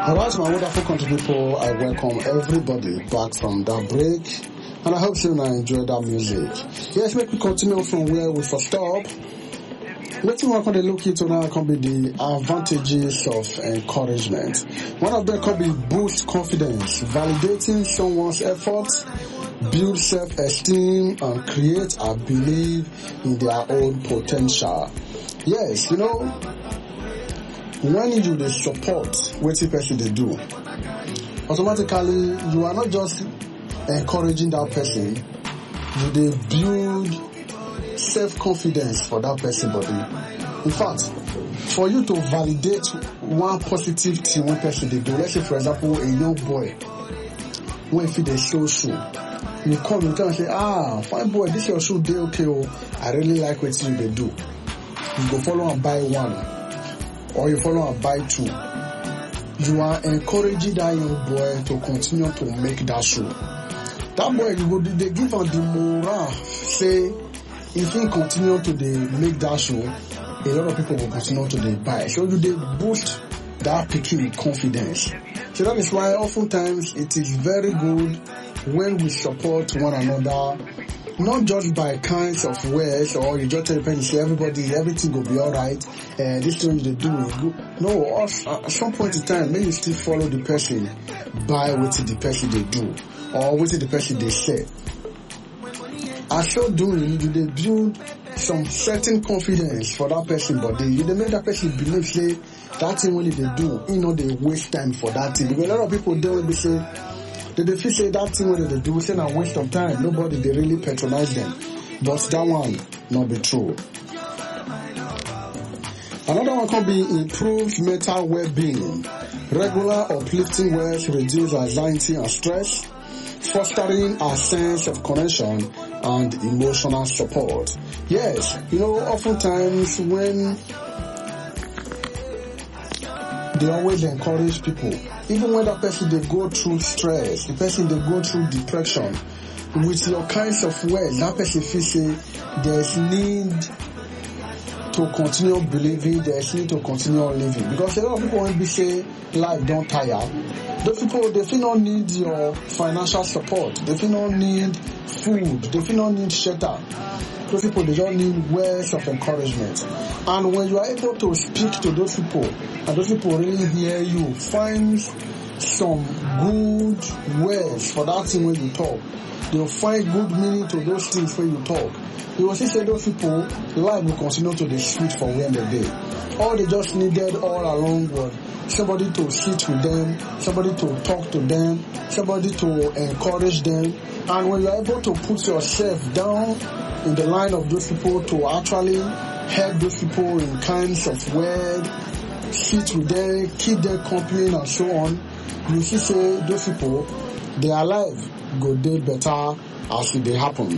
Alright, my wonderful country people, I welcome everybody back from that break, and I hope you enjoy that music. Yes, make we continue from where we first stop. Let's work on the look into now can be the advantages of encouragement. One of them can be boost confidence, validating someone's efforts, build self-esteem, and create a belief in their own potential. Yes, when you do the support what the person they do, automatically you are not just encouraging that person, you they build self-confidence for that person body. In fact, for you to validate one positive thing one person they do, let's say for example a young boy when if they show shoe, you come and say, fine boy, this your shoe day okay, I really like what you they do. You go follow and buy one, or you follow and buy two. You are encouraging that young boy to continue to make that shoe. That boy, they give him the morale, say, if he continue to make that shoe, a lot of people will continue to buy. So they boost that picking confidence. So that is why oftentimes it is very good when we support one another, not just by kinds of words, or you just tell the person, say everything will be alright, this thing they do is good. No, at some point in time, maybe you still follow the person by what the person they do, or what the person they say. As so doing, you they build some certain confidence for that person, but they make that person believe, say, that thing when they do, they waste time for that thing. Because a lot of people don't be say, they feel say that thing when they do, say a waste of time. Nobody they really patronize them. But that one not be true. Another one can be improved mental well-being. Regular uplifting words reduce anxiety and stress, fostering a sense of connection and emotional support. Yes, oftentimes when they always encourage people, even when that person they go through stress, the person they go through depression, with your kinds of words, that person feels say there's need to continue believing, there's need to continue living. Because a lot of people when they say life don't tire, those people they feel not need your financial support, they feel not need food, they feel not need shelter. Those people they don't need words of encouragement. And when you are able to speak to those people, and those people really hear you, find some good words for that thing when you talk. They'll find good meaning to those things when you talk. You will see say those people, life will continue to be sweet for when they day. All they just needed all along was somebody to sit with them, somebody to talk to them, somebody to encourage them. And when you're able to put yourself down in the line of those people to actually help those people in kinds of words, sit with them, keep them company and so on, you see say those people, their life go day better as it they happen.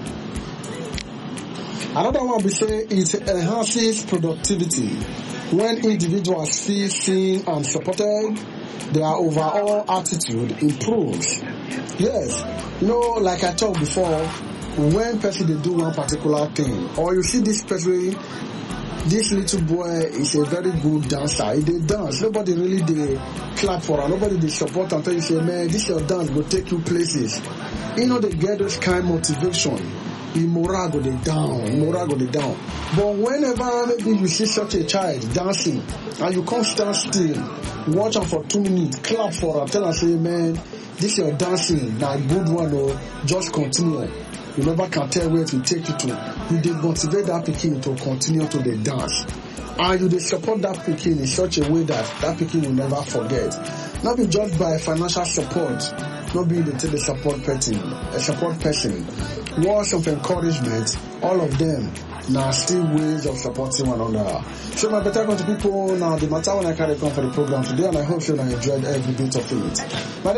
Another one we say it enhances productivity. When individuals feel seen and supported, their overall attitude improves. Yes, like I talked before, when person they do one particular thing, or you see this person, this little boy is a very good dancer. He they dance. Nobody really they clap for him. Nobody they support and tell you say, man, this your dance will take you places. They get those kind of motivation. Morale go down. But whenever maybe you see such a child dancing and you can't stand still, watch her for 2 minutes, clap for her, tell her say, man, this your dancing, now good one, just continue. You never can tell where to take you to. You dey motivate that pikin to continue to the dance. And you dey support that pikin in such a way that pikin will never forget. Not be just by financial support, not be the support person. Words of encouragement, all of them now still ways of supporting one another. So my better country people, now the matter when I carry come for the program today, and I hope you enjoyed every bit of it. My